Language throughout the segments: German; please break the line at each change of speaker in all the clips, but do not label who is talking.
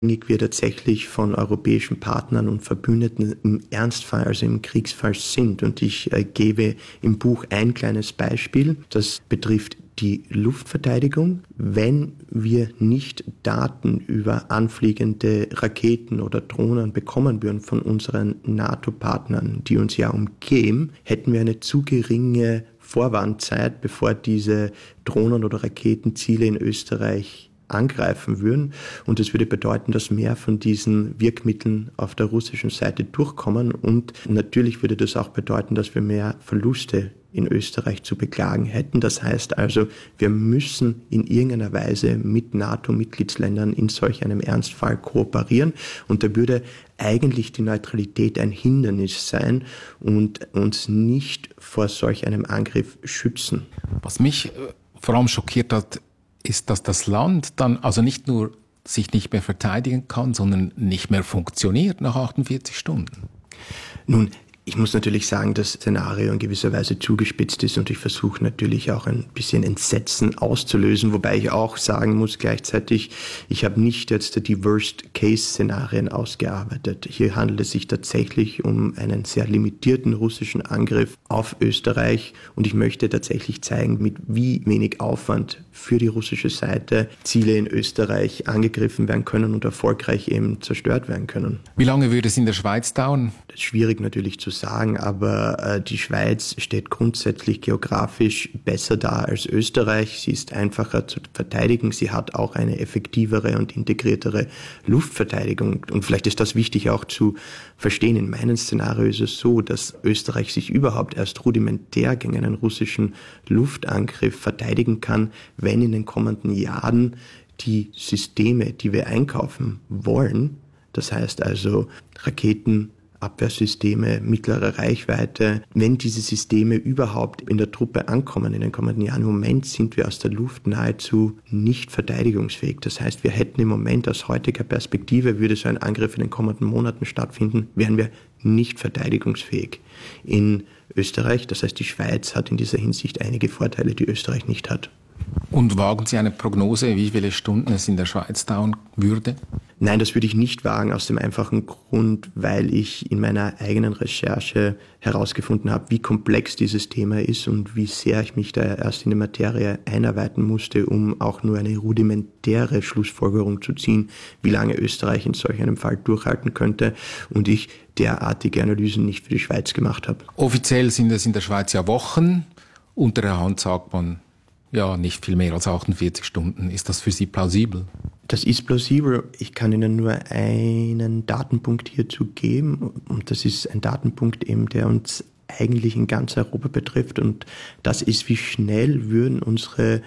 wir tatsächlich von europäischen Partnern und Verbündeten im Ernstfall, also im Kriegsfall sind. Und ich gebe im Buch ein kleines Beispiel, das betrifft die Luftverteidigung. Wenn wir nicht Daten über anfliegende Raketen oder Drohnen bekommen würden von unseren NATO-Partnern, die uns ja umgeben, hätten wir eine zu geringe Vorwarnzeit, bevor diese Drohnen oder Raketenziele in Österreich angreifen würden. Und das würde bedeuten, dass mehr von diesen Wirkmitteln auf der russischen Seite durchkommen. Und natürlich würde das auch bedeuten, dass wir mehr Verluste in Österreich zu beklagen hätten. Das heißt also, wir müssen in irgendeiner Weise mit NATO-Mitgliedsländern in solch einem Ernstfall kooperieren. Und da würde eigentlich die Neutralität ein Hindernis sein und uns nicht vor solch einem Angriff schützen.
Was mich vor allem schockiert hat, ist, dass das Land dann also nicht nur sich nicht mehr verteidigen kann, sondern nicht mehr funktioniert nach 48 Stunden.
Nun, ich muss natürlich sagen, dass das Szenario in gewisser Weise zugespitzt ist und ich versuche natürlich auch ein bisschen Entsetzen auszulösen, wobei ich auch sagen muss gleichzeitig, ich habe nicht jetzt die Worst-Case-Szenarien ausgearbeitet. Hier handelt es sich tatsächlich um einen sehr limitierten russischen Angriff auf Österreich und ich möchte tatsächlich zeigen, mit wie wenig Aufwand für die russische Seite Ziele in Österreich angegriffen werden können und erfolgreich eben zerstört werden können.
Wie lange würde es in der Schweiz dauern?
Das ist schwierig natürlich zu sagen, aber die Schweiz steht grundsätzlich geografisch besser da als Österreich. Sie ist einfacher zu verteidigen. Sie hat auch eine effektivere und integriertere Luftverteidigung. Und vielleicht ist das wichtig auch zu verstehen. In meinem Szenario ist es so, dass Österreich sich überhaupt erst rudimentär gegen einen russischen Luftangriff verteidigen kann, wenn in den kommenden Jahren die Systeme, die wir einkaufen wollen, das heißt also Raketen, Abwehrsysteme mittlerer Reichweite, wenn diese Systeme überhaupt in der Truppe ankommen in den kommenden Jahren. Im Moment sind wir aus der Luft nahezu nicht verteidigungsfähig. Das heißt, wir hätten im Moment aus heutiger Perspektive, würde so ein Angriff in den kommenden Monaten stattfinden, wären wir nicht verteidigungsfähig. In Österreich, das heißt die Schweiz, hat in dieser Hinsicht einige Vorteile, die Österreich nicht hat.
Und wagen Sie eine Prognose, wie viele Stunden es in der Schweiz dauern würde?
Nein, das würde ich nicht wagen, aus dem einfachen Grund, weil ich in meiner eigenen Recherche herausgefunden habe, wie komplex dieses Thema ist und wie sehr ich mich da erst in die Materie einarbeiten musste, um auch nur eine rudimentäre Schlussfolgerung zu ziehen, wie lange Österreich in solch einem Fall durchhalten könnte und ich derartige Analysen nicht für die Schweiz gemacht habe.
Offiziell sind es in der Schweiz ja Wochen, unter der Hand sagt man, ja, nicht viel mehr als 48 Stunden. Ist das für Sie plausibel?
Das ist plausibel. Ich kann Ihnen nur einen Datenpunkt hierzu geben. Und das ist ein Datenpunkt eben, der uns eigentlich in ganz Europa betrifft. Und das ist, wie schnell würden unsere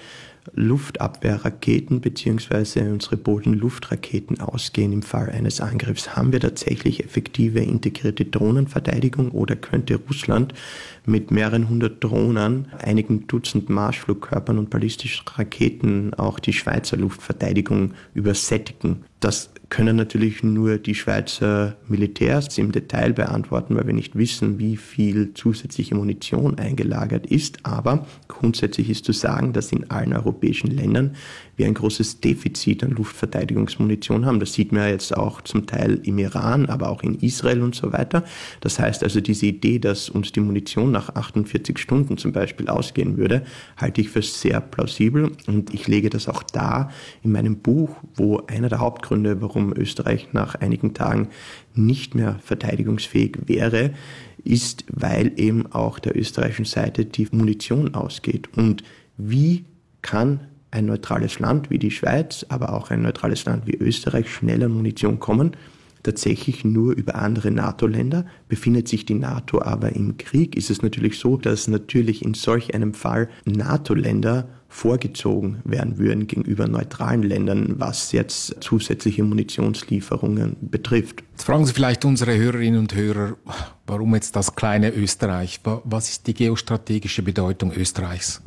Luftabwehrraketen bzw. unsere Bodenluftraketen ausgehen im Fall eines Angriffs. Haben wir tatsächlich effektive integrierte Drohnenverteidigung oder könnte Russland mit mehreren hundert Drohnen, einigen Dutzend Marschflugkörpern und ballistischen Raketen auch die Schweizer Luftverteidigung übersättigen? Das können natürlich nur die Schweizer Militärs im Detail beantworten, weil wir nicht wissen, wie viel zusätzliche Munition eingelagert ist. Aber grundsätzlich ist zu sagen, dass in allen europäischen Ländern wir ein großes Defizit an Luftverteidigungsmunition haben. Das sieht man ja jetzt auch zum Teil im Iran, aber auch in Israel und so weiter. Das heißt also, diese Idee, dass uns die Munition nach 48 Stunden zum Beispiel ausgehen würde, halte ich für sehr plausibel. Und ich lege das auch dar in meinem Buch, wo einer der Hauptgründe, warum Österreich nach einigen Tagen nicht mehr verteidigungsfähig wäre, ist, weil eben auch der österreichischen Seite die Munition ausgeht. Und wie kann ein neutrales Land wie die Schweiz, aber auch ein neutrales Land wie Österreich schnell an Munition kommen? Tatsächlich nur über andere NATO-Länder. Befindet sich die NATO aber im Krieg, ist es natürlich so, dass natürlich in solch einem Fall NATO-Länder vorgezogen werden würden gegenüber neutralen Ländern, was jetzt zusätzliche Munitionslieferungen betrifft.
Jetzt fragen Sie vielleicht unsere Hörerinnen und Hörer, warum jetzt das kleine Österreich? Was ist die geostrategische Bedeutung Österreichs?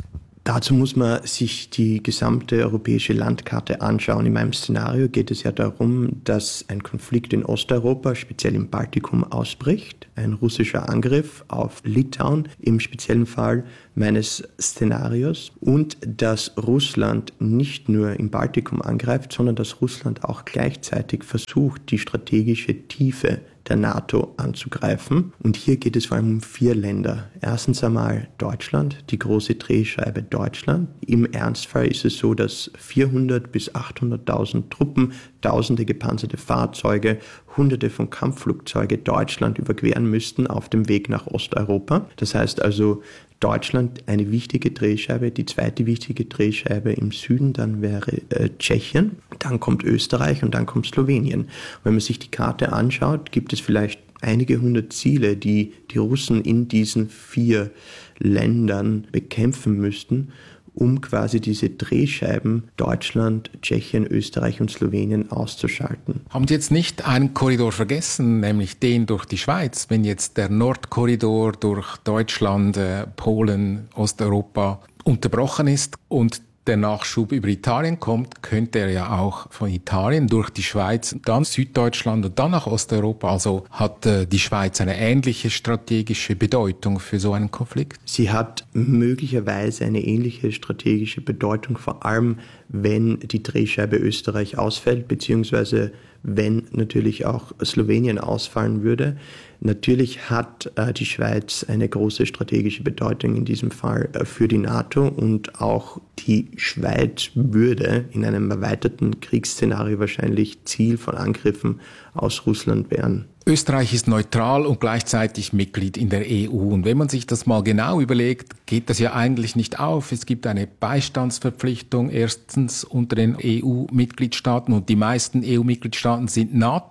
Dazu muss man sich die gesamte europäische Landkarte anschauen. In meinem Szenario geht es ja darum, dass ein Konflikt in Osteuropa, speziell im Baltikum, ausbricht. Ein russischer Angriff auf Litauen im speziellen Fall meines Szenarios. Und dass Russland nicht nur im Baltikum angreift, sondern dass Russland auch gleichzeitig versucht, die strategische Tiefe der NATO anzugreifen. Und hier geht es vor allem um 4 Länder. Erstens einmal Deutschland, die große Drehscheibe Deutschland. Im Ernstfall ist es so, dass 400.000 bis 800.000 Truppen, tausende gepanzerte Fahrzeuge, hunderte von Kampfflugzeugen Deutschland überqueren müssten auf dem Weg nach Osteuropa. Das heißt also, Deutschland eine wichtige Drehscheibe, die zweite wichtige Drehscheibe im Süden, dann wäre Tschechien, dann kommt Österreich und dann kommt Slowenien. Und wenn man sich die Karte anschaut, gibt es vielleicht einige hundert Ziele, die die Russen in diesen 4 Ländern bekämpfen müssten, um quasi diese Drehscheiben Deutschland, Tschechien, Österreich und Slowenien auszuschalten.
Haben Sie jetzt nicht einen Korridor vergessen, nämlich den durch die Schweiz? Wenn jetzt der Nordkorridor durch Deutschland, Polen, Osteuropa unterbrochen ist und der Nachschub über Italien kommt, könnte er ja auch von Italien durch die Schweiz, dann Süddeutschland und dann nach Osteuropa. Also hat die Schweiz eine ähnliche strategische Bedeutung für so einen Konflikt?
Sie hat möglicherweise eine ähnliche strategische Bedeutung, vor allem wenn die Drehscheibe Österreich ausfällt, beziehungsweise wenn natürlich auch Slowenien ausfallen würde. Natürlich hat die Schweiz eine große strategische Bedeutung in diesem Fall für die NATO und auch die Schweiz würde in einem erweiterten Kriegsszenario wahrscheinlich Ziel von Angriffen aus Russland werden.
Österreich ist neutral und gleichzeitig Mitglied in der EU. Und wenn man sich das mal genau überlegt, geht das ja eigentlich nicht auf. Es gibt eine Beistandsverpflichtung erstens unter den EU-Mitgliedstaaten und die meisten EU-Mitgliedstaaten sind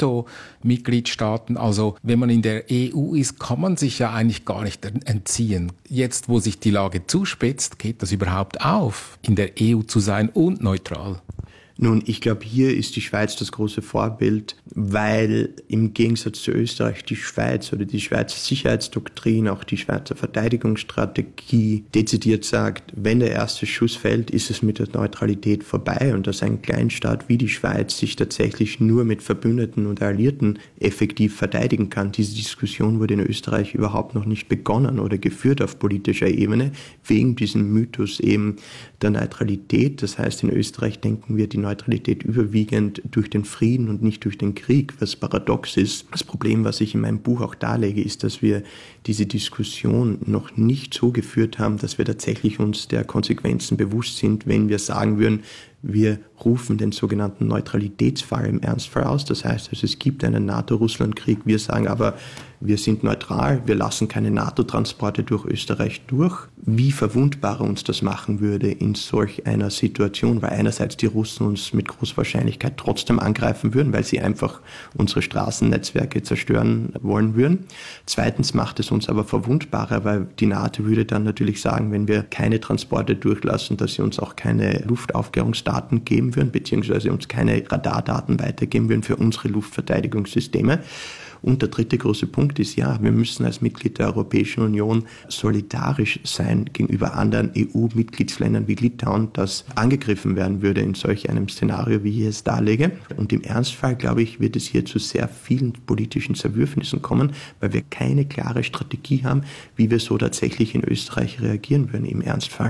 NATO-Mitgliedstaaten. Also wenn man in der EU ist, kann man sich ja eigentlich gar nicht entziehen. Jetzt, wo sich die Lage zuspitzt, geht das überhaupt auf, in der EU zu sein und neutral?
Nun, ich glaube, hier ist die Schweiz das große Vorbild, weil im Gegensatz zu Österreich die Schweiz oder die Schweizer Sicherheitsdoktrin, auch die Schweizer Verteidigungsstrategie dezidiert sagt, wenn der erste Schuss fällt, ist es mit der Neutralität vorbei und dass ein Kleinstaat wie die Schweiz sich tatsächlich nur mit Verbündeten und Alliierten effektiv verteidigen kann. Diese Diskussion wurde in Österreich überhaupt noch nicht begonnen oder geführt auf politischer Ebene, wegen diesem Mythos eben der Neutralität. Das heißt, in Österreich denken wir die Neutralität überwiegend durch den Frieden und nicht durch den Krieg, was paradox ist. Das Problem, was ich in meinem Buch auch darlege, ist, dass wir diese Diskussion noch nicht so geführt haben, dass wir tatsächlich uns der Konsequenzen bewusst sind, wenn wir sagen würden, wir rufen den sogenannten Neutralitätsfall im Ernstfall aus. Das heißt, also, es gibt einen NATO-Russland-Krieg. Wir sagen aber, wir sind neutral, wir lassen keine NATO-Transporte durch Österreich durch. Wie verwundbar uns das machen würde in solch einer Situation, weil einerseits die Russen uns mit großer Wahrscheinlichkeit trotzdem angreifen würden, weil sie einfach unsere Straßennetzwerke zerstören wollen würden. Zweitens macht es uns aber verwundbarer, weil die NATO würde dann natürlich sagen, wenn wir keine Transporte durchlassen, dass sie uns auch keine Luftaufklärungsdaten geben würden, beziehungsweise uns keine Radardaten weitergeben würden für unsere Luftverteidigungssysteme. Und der dritte große Punkt ist, ja, wir müssen als Mitglied der Europäischen Union solidarisch sein gegenüber anderen EU-Mitgliedsländern wie Litauen, das angegriffen werden würde in solch einem Szenario, wie ich es darlege. Und im Ernstfall, glaube ich, wird es hier zu sehr vielen politischen Zerwürfnissen kommen, weil wir keine klare Strategie haben, wie wir so tatsächlich in Österreich reagieren würden im Ernstfall.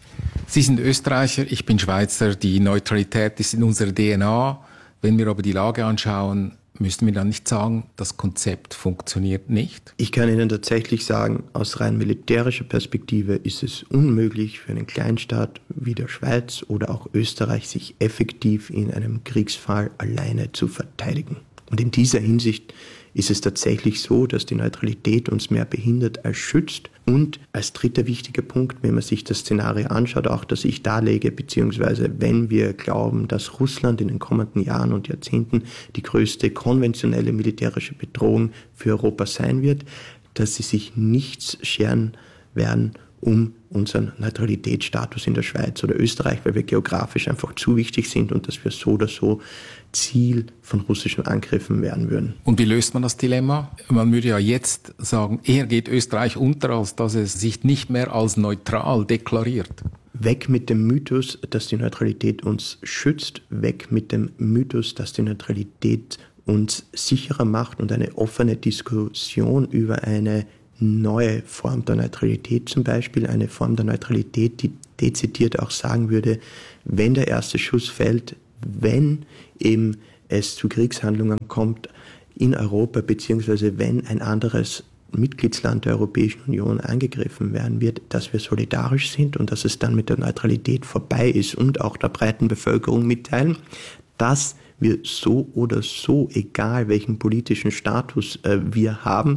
Sie sind Österreicher, ich bin Schweizer, die Neutralität ist in unserer DNA. Wenn wir aber die Lage anschauen, müssten wir dann nicht sagen, das Konzept funktioniert nicht?
Ich kann Ihnen tatsächlich sagen, aus rein militärischer Perspektive ist es unmöglich für einen Kleinstaat wie der Schweiz oder auch Österreich, sich effektiv in einem Kriegsfall alleine zu verteidigen. Und in dieser Hinsicht ist es tatsächlich so, dass die Neutralität uns mehr behindert als schützt. Und als dritter wichtiger Punkt, wenn man sich das Szenario anschaut, auch das ich darlege, beziehungsweise wenn wir glauben, dass Russland in den kommenden Jahren und Jahrzehnten die größte konventionelle militärische Bedrohung für Europa sein wird, dass sie sich nichts scheren werden um unseren Neutralitätsstatus in der Schweiz oder Österreich, weil wir geografisch einfach zu wichtig sind und dass wir so oder so Ziel von russischen Angriffen werden würden.
Und wie löst man das Dilemma? Man würde ja jetzt sagen, eher geht Österreich unter, als dass es sich nicht mehr als neutral deklariert.
Weg mit dem Mythos, dass die Neutralität uns schützt, weg mit dem Mythos, dass die Neutralität uns sicherer macht und eine offene Diskussion über eine neue Form der Neutralität zum Beispiel, eine Form der Neutralität, die dezidiert auch sagen würde, wenn der erste Schuss fällt, wenn eben es zu Kriegshandlungen kommt in Europa, beziehungsweise wenn ein anderes Mitgliedsland der Europäischen Union angegriffen werden wird, dass wir solidarisch sind und dass es dann mit der Neutralität vorbei ist und auch der breiten Bevölkerung mitteilen, dass wir so oder so, egal welchen politischen Status wir haben,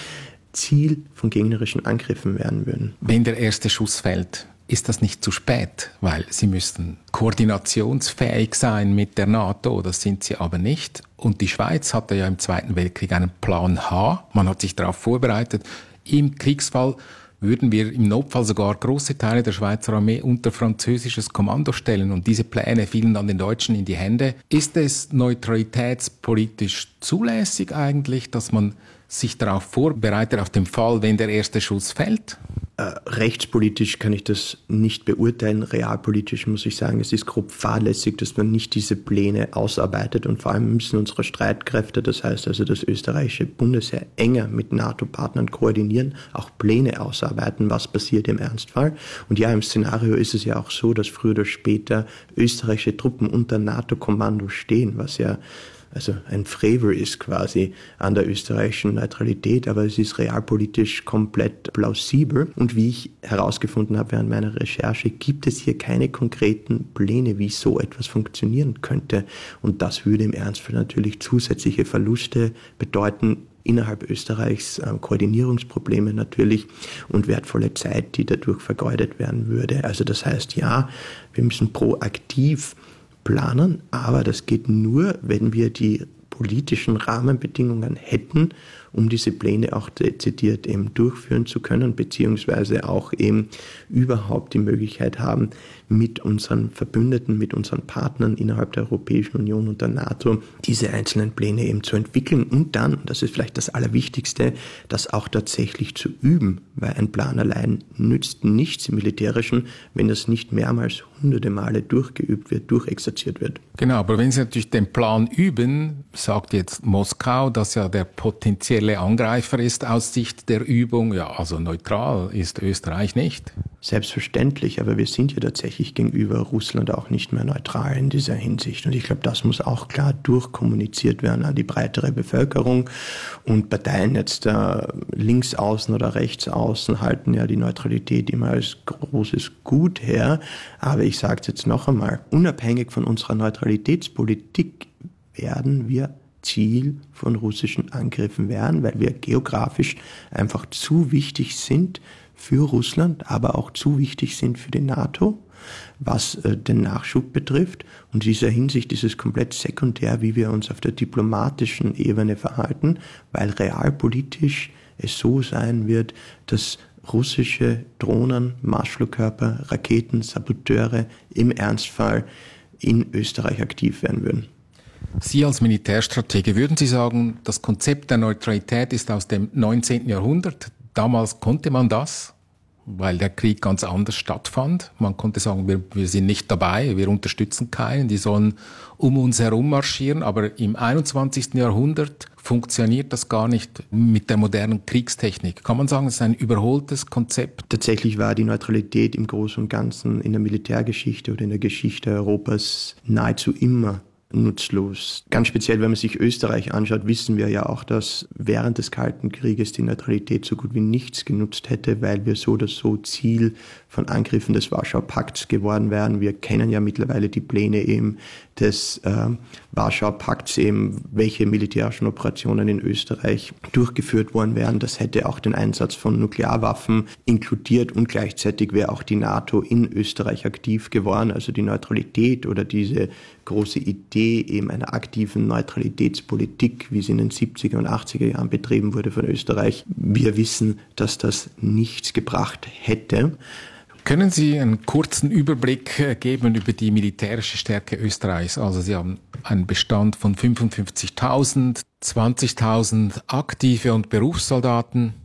Ziel von gegnerischen Angriffen werden würden.
Wenn der erste Schuss fällt, ist das nicht zu spät, weil sie müssten koordinationsfähig sein mit der NATO, das sind sie aber nicht. Und die Schweiz hatte ja im Zweiten Weltkrieg einen Plan H, man hat sich darauf vorbereitet. Im Kriegsfall würden wir im Notfall sogar große Teile der Schweizer Armee unter französisches Kommando stellen und diese Pläne fielen dann den Deutschen in die Hände. Ist es neutralitätspolitisch zulässig eigentlich, dass man sich darauf vorbereitet, auf den Fall, wenn der erste Schuss fällt?
Rechtspolitisch kann ich das nicht beurteilen. Realpolitisch muss ich sagen, es ist grob fahrlässig, dass man nicht diese Pläne ausarbeitet und vor allem müssen unsere Streitkräfte, das heißt also das österreichische Bundesheer, enger mit NATO-Partnern koordinieren, auch Pläne ausarbeiten, was passiert im Ernstfall. Und ja, im Szenario ist es ja auch so, dass früher oder später österreichische Truppen unter NATO-Kommando stehen, was ja also ein Frevel ist quasi an der österreichischen Neutralität, aber es ist realpolitisch komplett plausibel. Und wie ich herausgefunden habe während meiner Recherche, gibt es hier keine konkreten Pläne, wie so etwas funktionieren könnte. Und das würde im Ernstfall natürlich zusätzliche Verluste bedeuten, innerhalb Österreichs Koordinierungsprobleme natürlich und wertvolle Zeit, die dadurch vergeudet werden würde. Also das heißt, ja, wir müssen proaktiv planen, aber das geht nur, wenn wir die politischen Rahmenbedingungen hätten, um diese Pläne auch dezidiert eben durchführen zu können, beziehungsweise auch eben überhaupt die Möglichkeit haben, mit unseren Verbündeten, mit unseren Partnern innerhalb der Europäischen Union und der NATO diese einzelnen Pläne eben zu entwickeln und dann, das ist vielleicht das Allerwichtigste, das auch tatsächlich zu üben, weil ein Plan allein nützt nichts im Militärischen, wenn das nicht mehrmals hunderte Male durchgeübt wird, durchexerziert wird.
Genau, aber wenn Sie natürlich den Plan üben, sagt jetzt Moskau, dass ja der potenzielle Angreifer ist aus Sicht der Übung, ja, also neutral ist Österreich nicht.
Selbstverständlich, aber wir sind ja tatsächlich gegenüber Russland auch nicht mehr neutral in dieser Hinsicht. Und ich glaube, das muss auch klar durchkommuniziert werden an die breitere Bevölkerung. Und Parteien jetzt links außen oder rechts außen halten ja die Neutralität immer als großes Gut her. Aber ich sage es jetzt noch einmal, unabhängig von unserer Neutralitätspolitik werden wir Ziel von russischen Angriffen werden, weil wir geografisch einfach zu wichtig sind für Russland, aber auch zu wichtig sind für die NATO, was den Nachschub betrifft. Und in dieser Hinsicht ist es komplett sekundär, wie wir uns auf der diplomatischen Ebene verhalten, weil realpolitisch es so sein wird, dass russische Drohnen, Marschflugkörper, Raketen, Saboteure im Ernstfall in Österreich aktiv werden würden.
Sie als Militärstratege, würden Sie sagen, das Konzept der Neutralität ist aus dem 19. Jahrhundert? Damals konnte man das, weil der Krieg ganz anders stattfand. Man konnte sagen, wir sind nicht dabei, wir unterstützen keinen, die sollen um uns herum marschieren. Aber im 21. Jahrhundert funktioniert das gar nicht mit der modernen Kriegstechnik. Kann man sagen, es ist ein überholtes Konzept?
Tatsächlich war die Neutralität im Großen und Ganzen in der Militärgeschichte oder in der Geschichte Europas nahezu immer nutzlos. Ganz speziell, wenn man sich Österreich anschaut, wissen wir ja auch, dass während des Kalten Krieges die Neutralität so gut wie nichts genutzt hätte, weil wir so oder so Ziel von Angriffen des Warschauer Pakts geworden wären. Wir kennen ja mittlerweile die Pläne eben des Warschauer Pakts, eben welche militärischen Operationen in Österreich durchgeführt worden wären. Das hätte auch den Einsatz von Nuklearwaffen inkludiert und gleichzeitig wäre auch die NATO in Österreich aktiv geworden. Also die Neutralität oder diese große Idee eben einer aktiven Neutralitätspolitik, wie sie in den 70er und 80er Jahren betrieben wurde von Österreich. Wir wissen, dass das nichts gebracht hätte.
Können Sie einen kurzen Überblick geben über die militärische Stärke Österreichs? Also Sie haben einen Bestand von 55.000, 20.000 aktive und Berufssoldaten.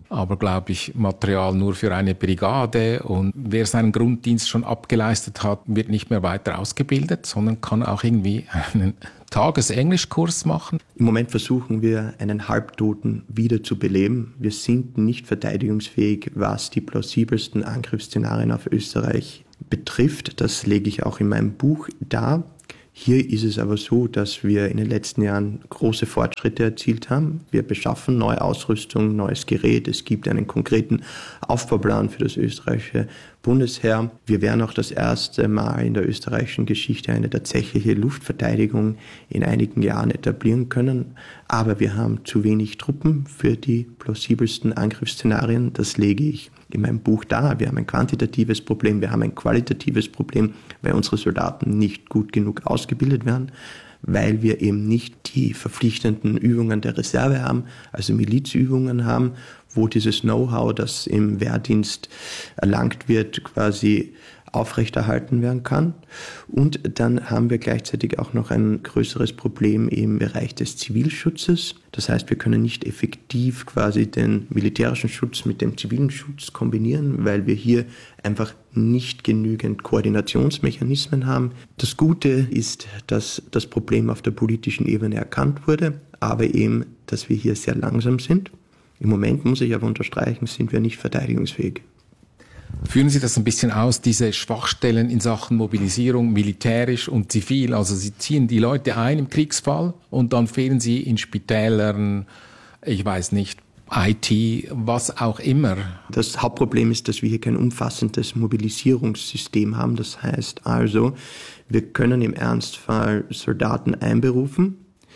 aber, glaube ich, Material nur für eine Brigade. Und wer seinen Grunddienst schon abgeleistet hat, wird nicht mehr weiter ausgebildet, sondern kann auch irgendwie einen Tagesenglischkurs machen.
Im Moment versuchen wir, einen Halbtoten wieder zu beleben. Wir sind nicht verteidigungsfähig, was die plausibelsten Angriffsszenarien auf Österreich betrifft. Das lege ich auch in meinem Buch dar. Hier ist es aber so, dass wir in den letzten Jahren große Fortschritte erzielt haben. Wir beschaffen neue Ausrüstung, neues Gerät. Es gibt einen konkreten Aufbauplan für das österreichische Bundesheer. Wir werden auch das erste Mal in der österreichischen Geschichte eine tatsächliche Luftverteidigung in einigen Jahren etablieren können. Aber wir haben zu wenig Truppen für die plausibelsten Angriffsszenarien. Das lege ich in meinem Buch dar. Wir haben ein quantitatives Problem, wir haben ein qualitatives Problem, weil unsere Soldaten nicht gut genug ausgebildet werden, weil wir eben nicht die verpflichtenden Übungen der Reserve haben, also Milizübungen haben, wo dieses Know-how, das im Wehrdienst erlangt wird, quasi aufrechterhalten werden kann. Und dann haben wir gleichzeitig auch noch ein größeres Problem im Bereich des Zivilschutzes. Das heißt, wir können nicht effektiv quasi den militärischen Schutz mit dem zivilen Schutz kombinieren, weil wir hier einfach nicht genügend Koordinationsmechanismen haben. Das Gute ist, dass das Problem auf der politischen Ebene erkannt wurde, aber eben, dass wir hier sehr langsam sind. Im Moment, muss ich aber unterstreichen, sind wir nicht verteidigungsfähig.
Führen Sie das ein bisschen aus, diese Schwachstellen in Sachen Mobilisierung, militärisch und zivil? Also Sie ziehen die Leute ein im Kriegsfall und dann fehlen sie in Spitälern, ich weiß nicht, IT, was auch immer.
Das Hauptproblem ist, dass wir hier kein umfassendes Mobilisierungssystem haben. Das heißt also, wir können im Ernstfall Soldaten einberufen,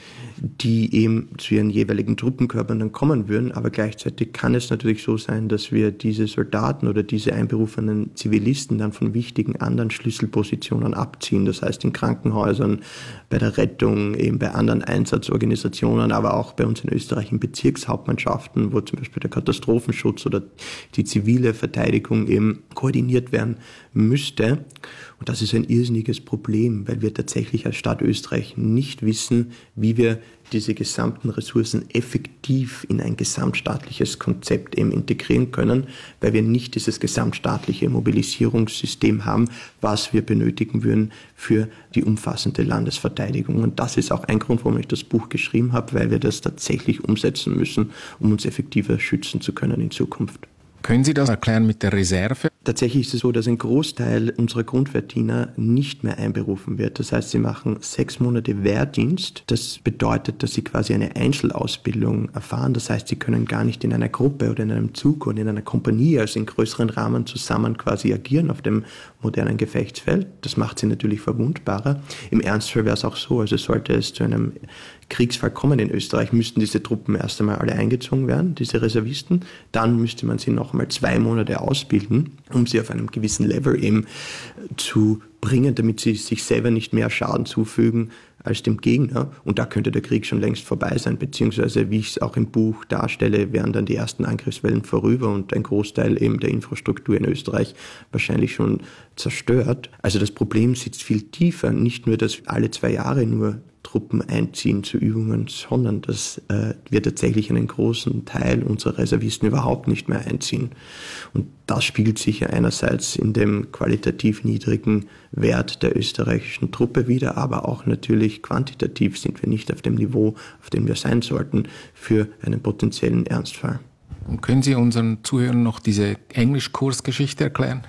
die eben zu ihren jeweiligen Truppenkörpern dann kommen würden. Aber gleichzeitig kann es natürlich so sein, dass wir diese Soldaten oder diese einberufenen Zivilisten dann von wichtigen anderen Schlüsselpositionen abziehen. Das heißt in Krankenhäusern, bei der Rettung, eben bei anderen Einsatzorganisationen, aber auch bei uns in Österreich in Bezirkshauptmannschaften, wo zum Beispiel der Katastrophenschutz oder die zivile Verteidigung eben koordiniert werden müsste. Und das ist ein irrsinniges Problem, weil wir tatsächlich als Staat Österreich nicht wissen, wie wir diese gesamten Ressourcen effektiv in ein gesamtstaatliches Konzept eben integrieren können, weil wir nicht dieses gesamtstaatliche Mobilisierungssystem haben, was wir benötigen würden für die umfassende Landesverteidigung. Und das ist auch ein Grund, warum ich das Buch geschrieben habe, weil wir das tatsächlich umsetzen müssen, um uns effektiver schützen zu können in Zukunft.
Können Sie das erklären mit der Reserve?
Tatsächlich ist es so, dass ein Großteil unserer Grundwehrdiener nicht mehr einberufen wird. Das heißt, sie machen 6 Monate Wehrdienst. Das bedeutet, dass sie quasi eine Einzelausbildung erfahren. Das heißt, sie können gar nicht in einer Gruppe oder in einem Zug oder in einer Kompanie, also in größeren Rahmen zusammen quasi agieren auf dem modernen Gefechtsfeld. Das macht sie natürlich verwundbarer. Im Ernstfall wäre es auch so, also sollte es zu einem Kriegsfall kommen in Österreich, müssten diese Truppen erst einmal alle eingezogen werden, diese Reservisten. Dann müsste man sie noch einmal 2 Monate ausbilden, um sie auf einem gewissen Level eben zu bringen, damit sie sich selber nicht mehr Schaden zufügen als dem Gegner. Und da könnte der Krieg schon längst vorbei sein, beziehungsweise, wie ich es auch im Buch darstelle, wären dann die ersten Angriffswellen vorüber und ein Großteil eben der Infrastruktur in Österreich wahrscheinlich schon zerstört. Also das Problem sitzt viel tiefer. Nicht nur, dass alle 2 Jahre nur Truppen einziehen zu Übungen, sondern dass wir tatsächlich einen großen Teil unserer Reservisten überhaupt nicht mehr einziehen. Und das spiegelt sich ja einerseits in dem qualitativ niedrigen Wert der österreichischen Truppe wider, aber auch natürlich quantitativ sind wir nicht auf dem Niveau, auf dem wir sein sollten, für einen potenziellen Ernstfall.
Und können Sie unseren Zuhörern noch diese Englischkursgeschichte erklären?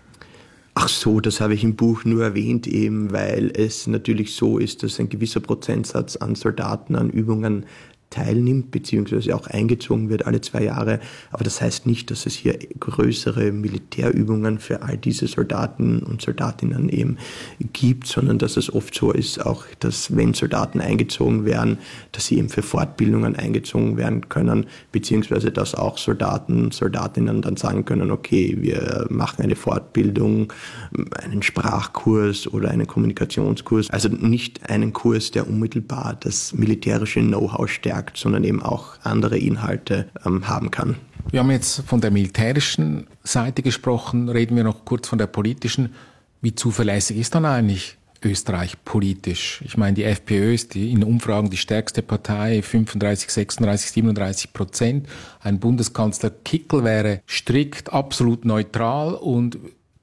Ach so, das habe ich im Buch nur erwähnt, eben weil es natürlich so ist, dass ein gewisser Prozentsatz an Soldaten an Übungen teilnimmt, beziehungsweise auch eingezogen wird alle 2 Jahre. Aber das heißt nicht, dass es hier größere Militärübungen für all diese Soldaten und Soldatinnen eben gibt, sondern dass es oft so ist, auch dass wenn Soldaten eingezogen werden, dass sie eben für Fortbildungen eingezogen werden können, beziehungsweise dass auch Soldaten, Soldatinnen dann sagen können, okay, wir machen eine Fortbildung, einen Sprachkurs oder einen Kommunikationskurs. Also nicht einen Kurs, der unmittelbar das militärische Know-how stärkt, sondern eben auch andere Inhalte haben kann.
Wir haben jetzt von der militärischen Seite gesprochen, reden wir noch kurz von der politischen. Wie zuverlässig ist dann eigentlich Österreich politisch? Ich meine, die FPÖ ist in Umfragen die stärkste Partei, 35, 36, 37%. Ein Bundeskanzler Kickl wäre strikt, absolut neutral und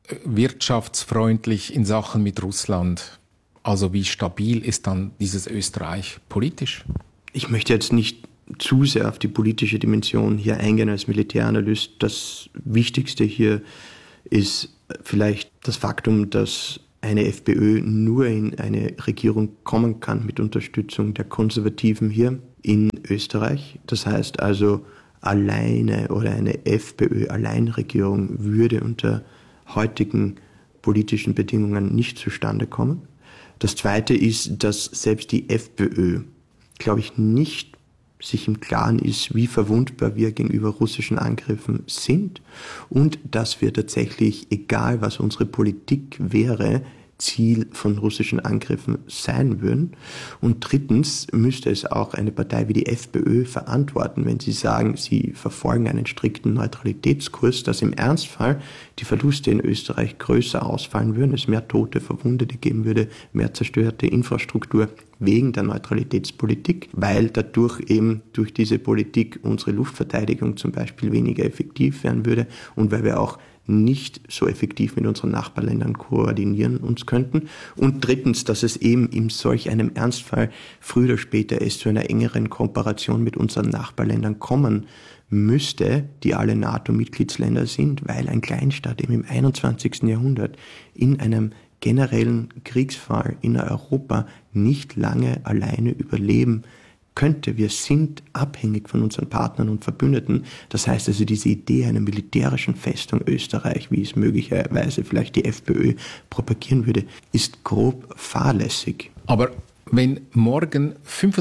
wirtschaftsfreundlich in Sachen mit Russland. Also wie stabil ist dann dieses Österreich politisch?
Ich möchte jetzt nicht zu sehr auf die politische Dimension hier eingehen als Militäranalyst. Das Wichtigste hier ist vielleicht das Faktum, dass eine FPÖ nur in eine Regierung kommen kann mit Unterstützung der Konservativen hier in Österreich. Das heißt also, alleine oder eine FPÖ-Alleinregierung würde unter heutigen politischen Bedingungen nicht zustande kommen. Das Zweite ist, dass selbst die FPÖ, glaube ich, nicht sich im Klaren ist, wie verwundbar wir gegenüber russischen Angriffen sind und dass wir tatsächlich, egal was unsere Politik wäre, Ziel von russischen Angriffen sein würden. Und drittens müsste es auch eine Partei wie die FPÖ verantworten, wenn sie sagen, sie verfolgen einen strikten Neutralitätskurs, dass im Ernstfall die Verluste in Österreich größer ausfallen würden, es mehr Tote, Verwundete geben würde, mehr zerstörte Infrastruktur wegen der Neutralitätspolitik, weil dadurch eben durch diese Politik unsere Luftverteidigung zum Beispiel weniger effektiv werden würde und weil wir auch nicht so effektiv mit unseren Nachbarländern koordinieren uns könnten. Und drittens, dass es eben in solch einem Ernstfall früher oder später es zu einer engeren Kooperation mit unseren Nachbarländern kommen müsste, die alle NATO-Mitgliedsländer sind, weil ein Kleinstaat eben im 21. Jahrhundert in einem generellen Kriegsfall in Europa nicht lange alleine überleben könnte. Wir sind abhängig von unseren Partnern und Verbündeten. Das heißt also, diese Idee einer militärischen Festung Österreich, wie es möglicherweise vielleicht die FPÖ propagieren würde, ist grob fahrlässig.
Aber wenn morgen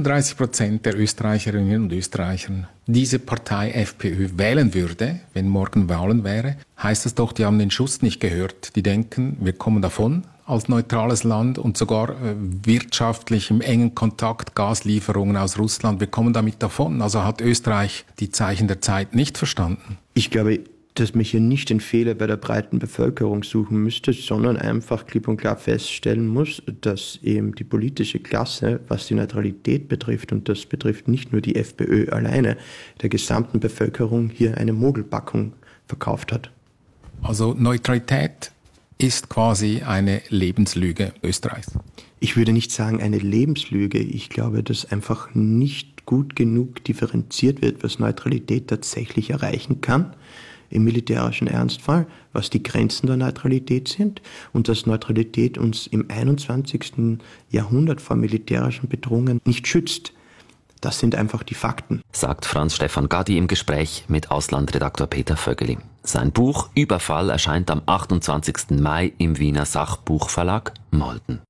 35% der Österreicherinnen und Österreicher diese Partei FPÖ wählen würde, wenn morgen Wahlen wäre, heißt das doch, die haben den Schuss nicht gehört. Die denken, wir kommen davon als neutrales Land und sogar wirtschaftlich im engen Kontakt, Gaslieferungen aus Russland, wir kommen damit davon. Also hat Österreich die Zeichen der Zeit nicht verstanden.
Ich glaube, dass man hier nicht den Fehler bei der breiten Bevölkerung suchen müsste, sondern einfach klipp und klar feststellen muss, dass eben die politische Klasse, was die Neutralität betrifft, und das betrifft nicht nur die FPÖ alleine, der gesamten Bevölkerung hier eine Mogelpackung verkauft hat.
Also Neutralität ist quasi eine Lebenslüge Österreichs.
Ich würde nicht sagen eine Lebenslüge. Ich glaube, dass einfach nicht gut genug differenziert wird, was Neutralität tatsächlich erreichen kann im militärischen Ernstfall, was die Grenzen der Neutralität sind und dass Neutralität uns im 21. Jahrhundert vor militärischen Bedrohungen nicht schützt. Das sind einfach die Fakten.
Sagt Franz Stefan Gadi im Gespräch mit Auslandredaktor Peter Vögeli. Sein Buch Überfall erscheint am 28. Mai im Wiener Sachbuchverlag Malden.